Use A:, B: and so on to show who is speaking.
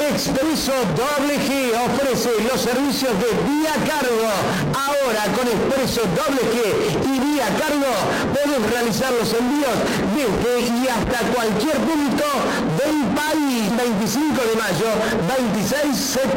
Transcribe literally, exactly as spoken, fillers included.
A: Expreso Doble G ofrece los servicios de vía cargo. Ahora con Expreso Doble G y vía cargo puedes realizar los envíos desde y hasta cualquier punto del país. veinticinco de mayo, veintiséis setenta.